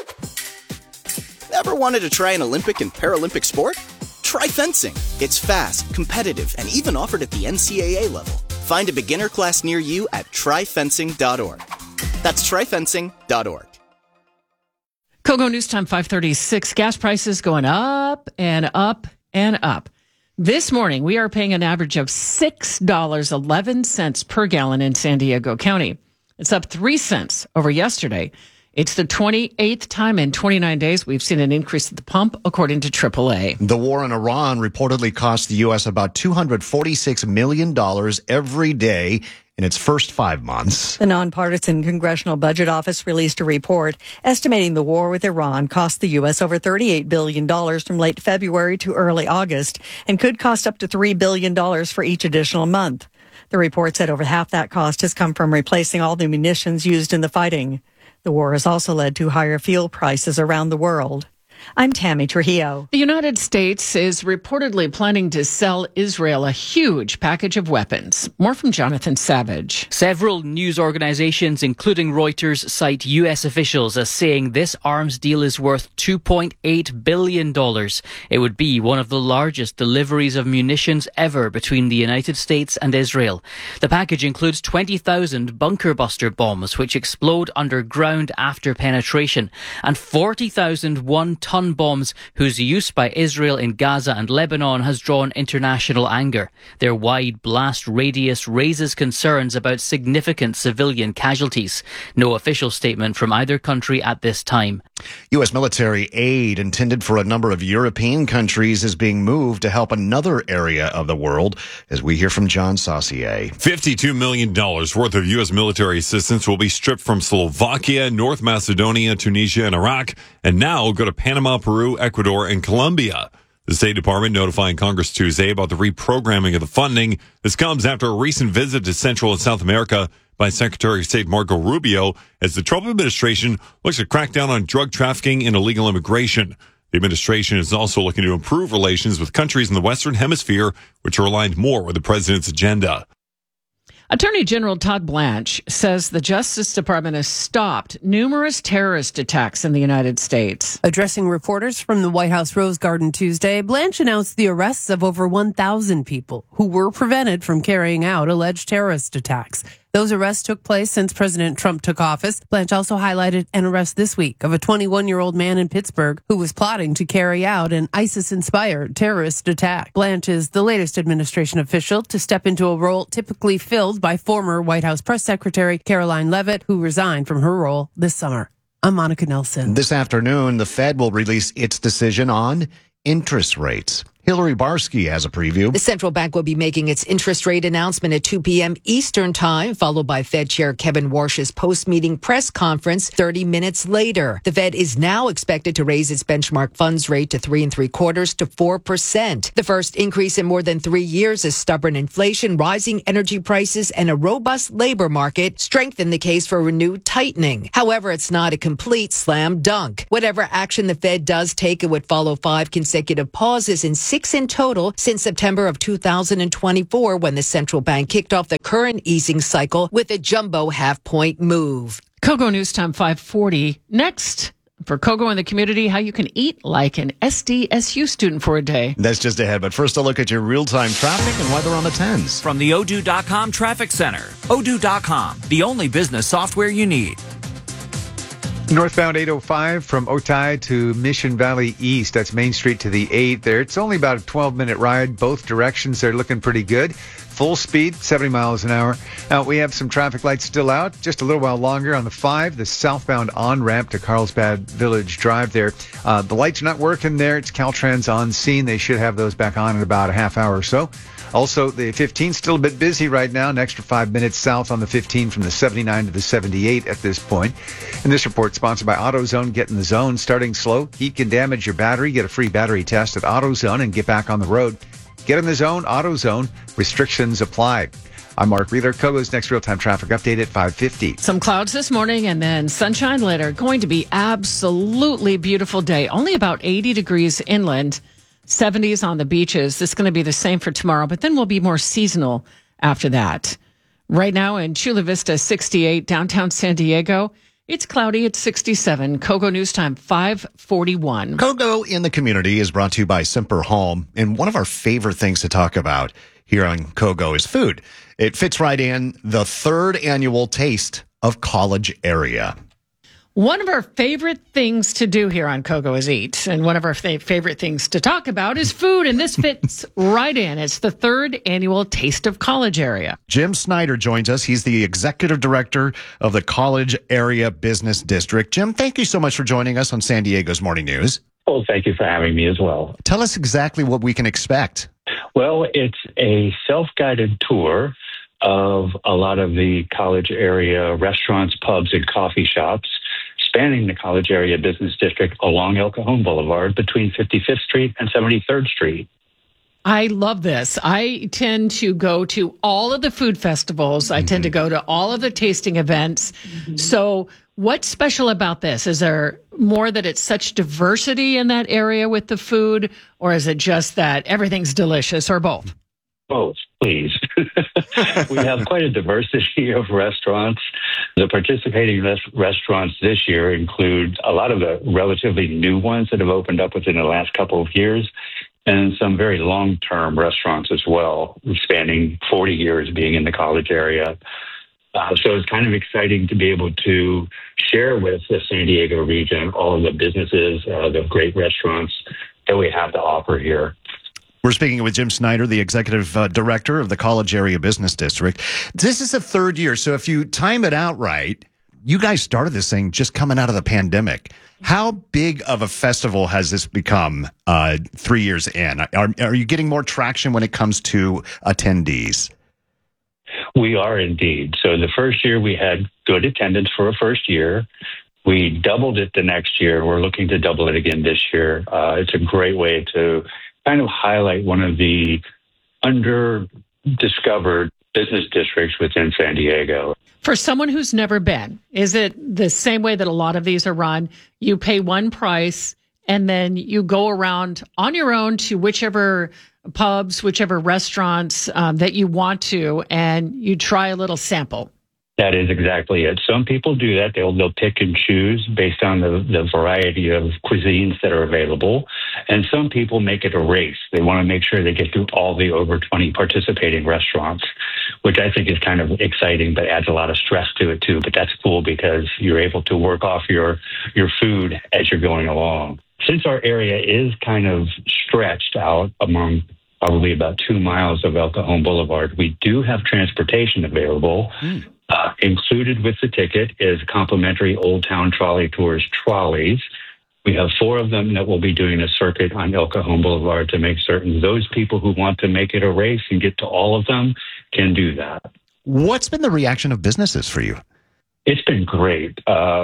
Ever wanted to try an Olympic and Paralympic sport? Try fencing. It's fast, competitive, and even offered at the NCAA level. Find a beginner class near you at tryfencing.org. That's tryfencing.org. Kogo News Time 5:36. Gas prices going up and up and up. This morning, we are paying an average of $6.11 per gallon in San Diego County. It's up 3 cents over yesterday. It's the 28th time in 29 days we've seen an increase at the pump, according to AAA. The war in Iran reportedly cost the U.S. about $246 million every day in its first 5 months. The nonpartisan Congressional Budget Office released a report estimating the war with Iran cost the U.S. over $38 billion from late February to early August and could cost up to $3 billion for each additional month. The report said over half that cost has come from replacing all the munitions used in the fighting. The war has also led to higher fuel prices around the world. I'm Tammy Trujillo. The United States is reportedly planning to sell Israel a huge package of weapons. More from Jonathan Savage. Several news organizations, including Reuters, cite U.S. officials as saying this arms deal is worth $2.8 billion. It would be one of the largest deliveries of munitions ever between the United States and Israel. The package includes 20,000 bunker buster bombs, which explode underground after penetration, and 40,000 one-ton bombs whose use by Israel in Gaza and Lebanon has drawn international anger. Their wide blast radius raises concerns about significant civilian casualties. No official statement from either country at this time. U.S. military aid intended for a number of European countries is being moved to help another area of the world, as we hear from John Saucier. $52 million worth of U.S. military assistance will be stripped from Slovakia, North Macedonia, Tunisia, and Iraq, and now will go to Panama, Peru, Ecuador, and Colombia. The State Department notifying Congress Tuesday about the reprogramming of the funding. This comes after a recent visit to Central and South America by Secretary of State Marco Rubio as the Trump administration looks to crack down on drug trafficking and illegal immigration. The administration is also looking to improve relations with countries in the Western Hemisphere, which are aligned more with the president's agenda. Attorney General Todd Blanche says the Justice Department has stopped numerous terrorist attacks in the United States. Addressing reporters from the White House Rose Garden Tuesday, Blanche announced the arrests of over 1,000 people who were prevented from carrying out alleged terrorist attacks. Those arrests took place since President Trump took office. Blanche also highlighted an arrest this week of a 21-year-old man in Pittsburgh who was plotting to carry out an ISIS-inspired terrorist attack. Blanche is the latest administration official to step into a role typically filled by former White House Press Secretary Caroline Leavitt, who resigned from her role this summer. I'm Monica Nelson. This afternoon, the Fed will release its decision on interest rates. Hillary Barsky has a preview. The central bank will be making its interest rate announcement at 2 p.m. Eastern time, followed by Fed Chair Kevin Warsh's post-meeting press conference 30 minutes later. The Fed is now expected to raise its benchmark funds rate to 3 3/4 to 4%. The first increase in more than 3 years as stubborn inflation, rising energy prices, and a robust labor market strengthen the case for renewed tightening. However, it's not a complete slam dunk. Whatever action the Fed does take, it would follow 5 consecutive pauses in 6 in total since September of 2024, when the central bank kicked off the current easing cycle with a jumbo half-point move. Kogo News Time 540. Next, for Kogo and the community, how you can eat like an SDSU student for a day. That's just ahead, but first a look at your real-time traffic and weather on the 10s. From the Odoo.com Traffic Center. Odoo.com, the only business software you need. Northbound 805 from Otay to Mission Valley East. That's Main Street to the 8 there. It's only about a 12-minute ride. Both directions, they're looking pretty good. Full speed, 70 miles an hour. Now, we have some traffic lights still out. Just a little while longer on the 5, the southbound on-ramp to Carlsbad Village Drive there. The lights are not working there. It's Caltrans on scene. They should have those back on in about a half hour or so. Also, the 15 still a bit busy right now. An extra 5 minutes south on the 15 from the 79 to the 78 at this point. And this report sponsored by AutoZone. Get in the zone. Starting slow, heat can damage your battery. Get a free battery test at AutoZone and get back on the road. Get in the zone, AutoZone. Restrictions apply. I'm Mark Wheeler. Kogo's next real-time traffic update at 5:50. Some clouds this morning and then sunshine later. Going to be absolutely beautiful day. Only about 80 degrees inland. 70s on the beaches. This is going to be the same for tomorrow, but then we'll be more seasonal after that. Right now in Chula Vista, 68, downtown San Diego, it's cloudy at 67. Kogo News Time, 5:41. Kogo in the community is brought to you by Semper Home, and one of our favorite things to talk about here on Kogo is food. It fits right in the 3rd annual Taste of College Area. One of our favorite things to do here on Kogo is eat, and one of our favorite things to talk about is food, and this fits right in. It's the 3rd annual Taste of College Area. Jim Snyder joins us. He's the executive director of the College Area Business District. Jim, thank you so much for joining us on San Diego's Morning News. Well, thank you for having me as well. Tell us exactly what we can expect. Well, it's a self-guided tour of a lot of the college area restaurants, pubs, and coffee shops spanning the College Area Business District along El Cajon Boulevard between 55th Street and 73rd Street. I love this. I tend to go to all of the food festivals. I tend to go to all of the tasting events. So what's special about this? Is there more that it's such diversity in that area with the food, or is it just that everything's delicious, or both? Both, please. We have quite a diversity of restaurants. The participating restaurants this year include a lot of the relatively new ones that have opened up within the last couple of years, and some very long-term restaurants as well, spanning 40 years being in the college area. So it's kind of exciting to be able to share with the San Diego region all of the businesses, the great restaurants that we have to offer here. We're speaking with Jim Snyder, the executive director of the College Area Business District. This is the 3rd year, so if you time it out right, you guys started this thing just coming out of the pandemic. How big of a festival has this become 3 years in? Are you getting more traction when it comes to attendees? We are indeed. So the first year we had good attendance for a first year. We doubled it the next year. We're looking to double it again this year. It's a great way to kind of highlight one of the under-discovered business districts within San Diego. For someone who's never been, is it the same way that a lot of these are run? You pay one price and then you go around on your own to whichever pubs, whichever restaurants that you want to, and you try a little sample. That is exactly it. Some people do that. They'll pick and choose based on the variety of cuisines that are available. And some people make it a race. They want to make sure they get through all the over 20 participating restaurants, which I think is kind of exciting, but adds a lot of stress to it too. But that's cool because you're able to work off your food as you're going along. Since our area is kind of stretched out among probably about 2 miles of El Cajon Boulevard, we do have transportation available. Included with the ticket is complimentary Old Town Trolley Tours trolleys. We have 4 of them that will be doing a circuit on El Cajon Boulevard to make certain those people who want to make it a race and get to all of them can do that. What's been the reaction of businesses for you? It's been great.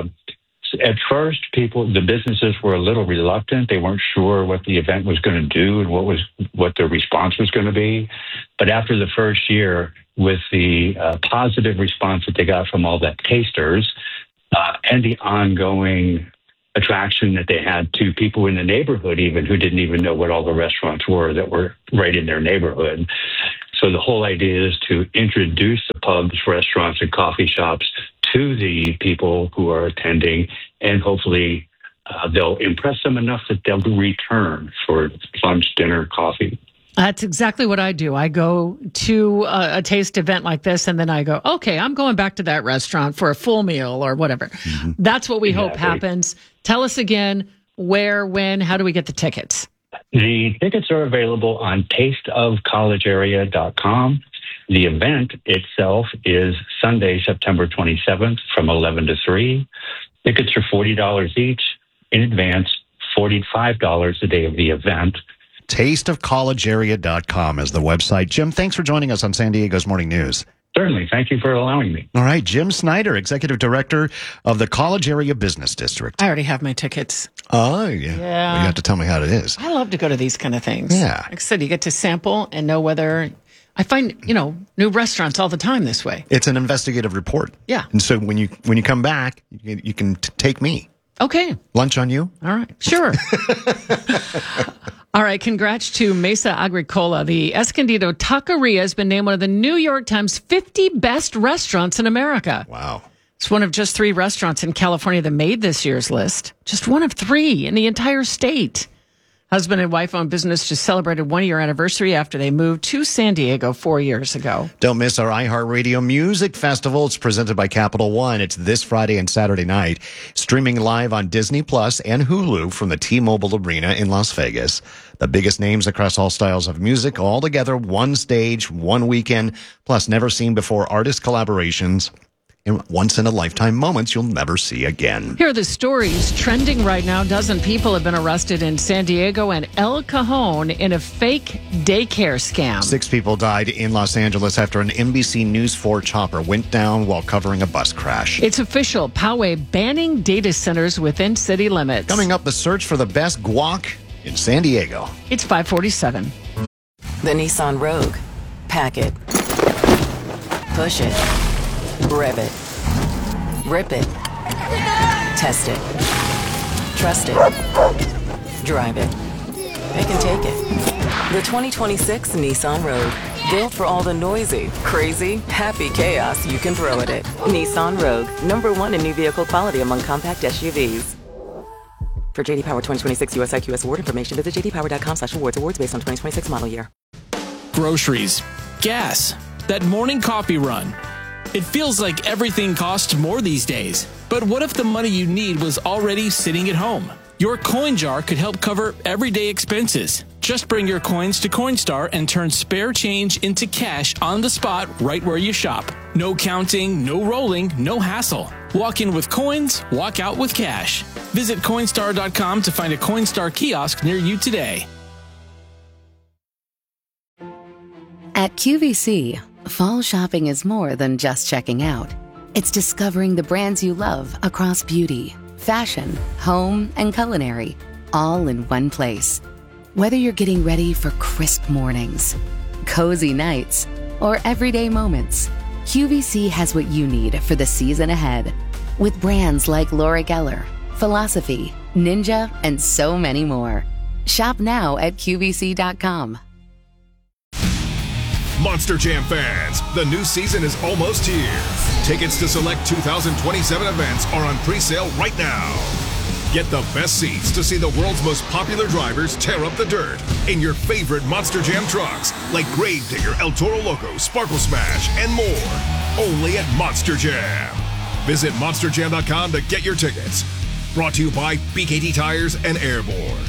At first, the businesses were a little reluctant. They weren't sure what the event was going to do and what the response was going to be. But after the first year, with the positive response that they got from all the tasters and the ongoing attraction that they had to people in the neighborhood, even who didn't even know what all the restaurants were that were right in their neighborhood. So the whole idea is to introduce the pubs, restaurants, and coffee shops to the people who are attending, and hopefully they'll impress them enough that they'll return for lunch, dinner, coffee. That's exactly what I do. I go to a taste event like this, and then I go, okay, I'm going back to that restaurant for a full meal or whatever. Mm-hmm. That's what we hope happens. Tell us again, where, when, how do we get the tickets? The tickets are available on tasteofcollegearea.com. The event itself is Sunday, September 27th from 11 to 3. Tickets are $40 each. In advance, $45 the day of the event. Tasteofcollegearea.com is the website. Jim, thanks for joining us on San Diego's Morning News. Certainly. Thank you for allowing me. All right. Jim Snyder, Executive Director of the College Area Business District. I already have my tickets. Oh, yeah. Well, you have to tell me how it is. I love to go to these kind of things. Yeah. Like I said, you get to sample and know whether... I find, new restaurants all the time this way. It's an investigative report. Yeah. And so when you come back, you can take me. Okay. Lunch on you? All right. Sure. All right. Congrats to Mesa Agricola. The Escondido Taqueria has been named one of the New York Times 50 best restaurants in America. Wow. It's one of just 3 restaurants in California that made this year's list. Just one of 3 in the entire state. Husband and wife-owned business just celebrated 1-year anniversary after they moved to San Diego 4 years ago. Don't miss our iHeartRadio Music Festival. It's presented by Capital One. It's this Friday and Saturday night, streaming live on Disney Plus and Hulu from the T-Mobile Arena in Las Vegas. The biggest names across all styles of music, all together, one stage, one weekend, plus never-seen-before artist collaborations. And once-in-a-lifetime moments you'll never see again. Here are the stories trending right now. 12 people have been arrested in San Diego and El Cajon in a fake daycare scam. 6 people died in Los Angeles after an NBC News 4 chopper went down while covering a bus crash. It's official. Poway banning data centers within city limits. Coming up, the search for the best guac in San Diego. It's 5:47. The Nissan Rogue. Pack it. Push it. Rev it. Rip it. Test it. Trust it. Drive it. They can take it. The 2026 Nissan Rogue. Built for all the noisy, crazy, happy chaos you can throw at it. Nissan Rogue. #1 in new vehicle quality among compact SUVs. For JD Power 2026 US IQS award information, visit jdpower.com/awards. Awards based on 2026 model year. Groceries. Gas. That morning coffee run. It feels like everything costs more these days. But what if the money you need was already sitting at home? Your coin jar could help cover everyday expenses. Just bring your coins to Coinstar and turn spare change into cash on the spot right where you shop. No counting, no rolling, no hassle. Walk in with coins, walk out with cash. Visit Coinstar.com to find a Coinstar kiosk near you today. At QVC, fall shopping is more than just checking out. It's discovering the brands you love across beauty, fashion, home, and culinary, all in one place. Whether you're getting ready for crisp mornings, cozy nights, or everyday moments, QVC has what you need for the season ahead. With brands like Laura Geller, Philosophy, Ninja, and so many more. Shop now at QVC.com. Monster Jam fans, the new season is almost here. Tickets to select 2027 events are on pre-sale right now. Get the best seats to see the world's most popular drivers tear up the dirt in your favorite Monster Jam trucks, like Gravedigger, El Toro Loco, Sparkle Smash, and more. Only at Monster Jam. Visit monsterjam.com to get your tickets. Brought to you by BKT Tires and Airborne.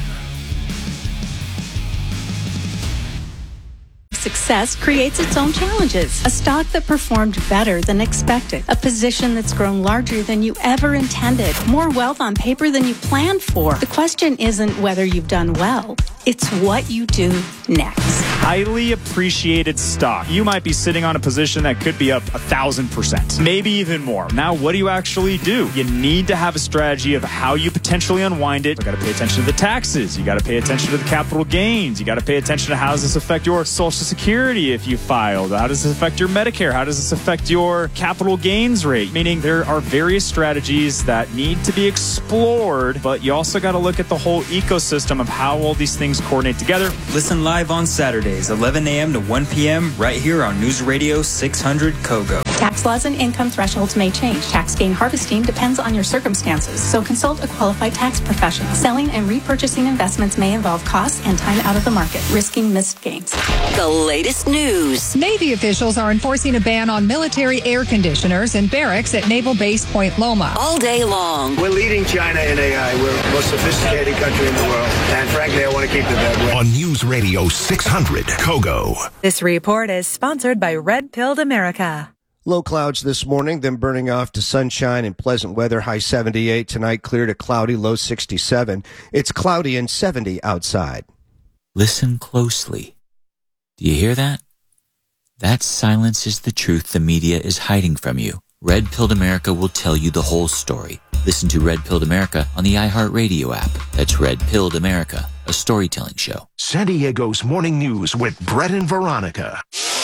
Success creates its own challenges. A stock that performed better than expected. A position that's grown larger than you ever intended. More wealth on paper than you planned for. The question isn't whether you've done well. It's what you do next. Highly appreciated stock. You might be sitting on a position that could be up 1,000%, maybe even more. Now, what do you actually do? You need to have a strategy of how you potentially unwind it. You got to pay attention to the taxes. You got to pay attention to the capital gains. You got to pay attention to how does this affect your Social Security if you filed? How does this affect your Medicare? How does this affect your capital gains rate? Meaning there are various strategies that need to be explored, but you also got to look at the whole ecosystem of how all these things coordinate together. Listen live on Saturdays, 11 a.m. to 1 p.m. right here on News Radio 600 KOGO. Tax laws and income thresholds may change. Tax gain harvesting depends on your circumstances, so consult a qualified tax professional. Selling and repurchasing investments may involve costs and time out of the market, risking missed gains. The latest news. Navy officials are enforcing a ban on military air conditioners and barracks at Naval Base Point Loma. All day long. We're leading China in AI. We're the most sophisticated country in the world. And frankly, I want to keep it that way. On News Radio 600 KOGO. This report is sponsored by Red Pilled America. Low clouds this morning, then burning off to sunshine and pleasant weather, high 78. Tonight, clear to cloudy, low 67. It's cloudy and 70 outside. Listen closely. Do you hear that? That silence is the truth the media is hiding from you. Red Pilled America will tell you the whole story. Listen to Red Pilled America on the iHeartRadio app. That's Red Pilled America, a storytelling show. San Diego's Morning News with Brett and Veronica.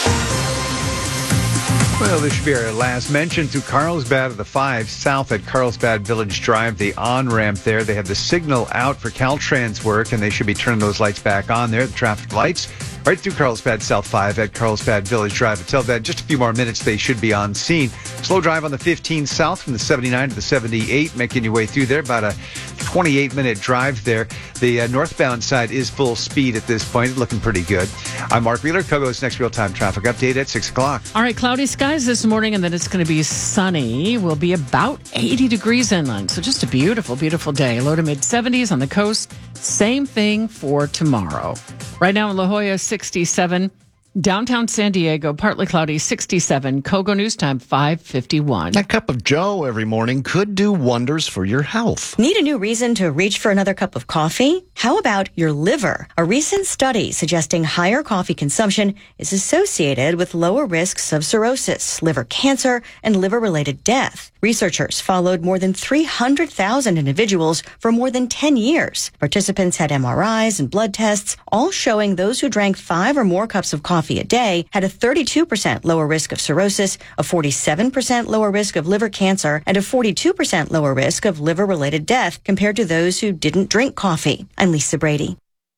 Well, this should be our last mention to Carlsbad of the 5 south at Carlsbad Village Drive, the on-ramp there. They have the signal out for Caltrans work, and they should be turning those lights back on there, the traffic lights, right through Carlsbad South 5 at Carlsbad Village Drive. Until then, just a few more minutes, they should be on scene. Slow drive on the 15 south from the 79 to the 78, making your way through there, about a 28-minute drive there. The northbound side is full speed at this point, looking pretty good. I'm Mark Wheeler. KOGO's next real-time traffic update at 6 o'clock. All right, cloudy skies this morning, and then it's going to be sunny. We'll be about 80 degrees inland, so just a beautiful, beautiful day. Low to mid-70s on the coast. Same thing for tomorrow. Right now in La Jolla, 67. Downtown San Diego, partly cloudy, 67. KOGO News Time, 5:51. A cup of Joe every morning could do wonders for your health. Need a new reason to reach for another cup of coffee? How about your liver? A recent study suggesting higher coffee consumption is associated with lower risks of cirrhosis, liver cancer, and liver-related death. Researchers followed more than 300,000 individuals for more than 10 years. Participants had MRIs and blood tests, all showing those who drank 5 or more cups of coffee a day had a 32% lower risk of cirrhosis, a 47% lower risk of liver cancer, and a 42% lower risk of liver-related death compared to those who didn't drink coffee. I'm Lisa Brady.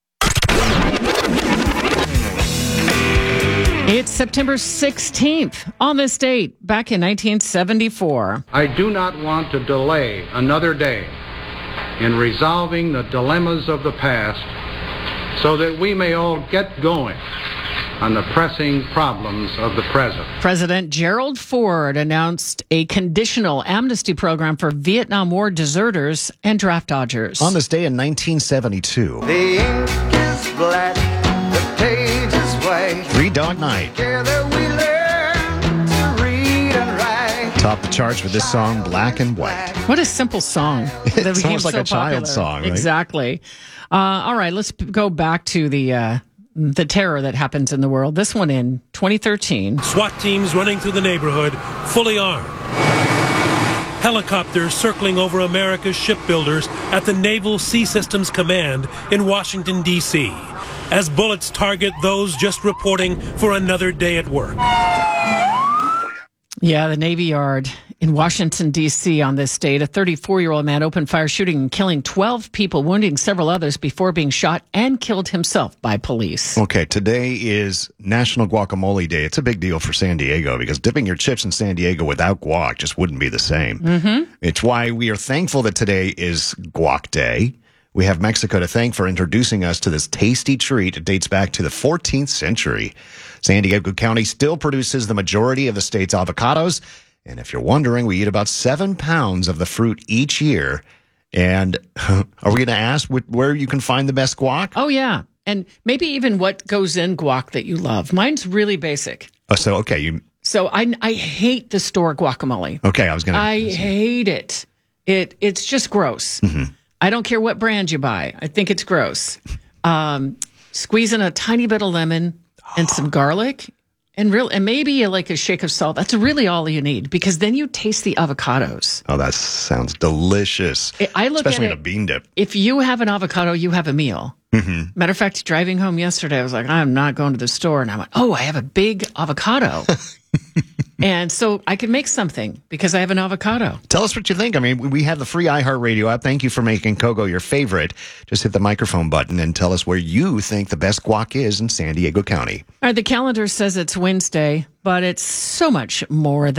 It's September 16th. On this date, back in 1974. I do not want to delay another day in resolving the dilemmas of the past so that we may all get going on the pressing problems of the present. President Gerald Ford announced a conditional amnesty program for Vietnam War deserters and draft dodgers. On this day in 1972. The ink is black, the page is white. Three Dog Night. Together we learn to read and write. Topped the charts with this song, Black and White. What a simple song. It sounds like a child song, right? Exactly. All right, let's go back to the terror that happens in the world. This one in 2013. SWAT teams running through the neighborhood, fully armed. Helicopters circling over America's shipbuilders at the Naval Sea Systems Command in Washington, D.C., as bullets target those just reporting for another day at work. Yeah, the Navy Yard in Washington, D.C. on this date. A 34-year-old man opened fire, shooting and killing 12 people, wounding several others before being shot and killed himself by police. Okay, today is National Guacamole Day. It's a big deal for San Diego because dipping your chips in San Diego without guac just wouldn't be the same. Mm-hmm. It's why we are thankful that today is Guac Day. We have Mexico to thank for introducing us to this tasty treat. It dates back to the 14th century. San Diego County still produces the majority of the state's avocados. And if you're wondering, we eat about 7 pounds of the fruit each year. And are we going to ask where you can find the best guac? Oh, yeah. And maybe even what goes in guac that you love. Mine's really basic. Oh, so, okay. So I hate the store guacamole. Okay, I hate it. It's just gross. Mm-hmm. I don't care what brand you buy. I think it's gross. Squeeze in a tiny bit of lemon and some garlic and maybe like a shake of salt. That's really all you need because then you taste the avocados. Oh, that sounds delicious. I look especially at in a bean dip. If you have an avocado, you have a meal. Mm-hmm. Matter of fact, driving home yesterday, I was like, I'm not going to the store. And I went, I have a big avocado. And so I can make something because I have an avocado. Tell us what you think. I mean, we have the free iHeartRadio app. Thank you for making Kogo your favorite. Just hit the microphone button and tell us where you think the best guac is in San Diego County. All right, the calendar says it's Wednesday, but it's so much more than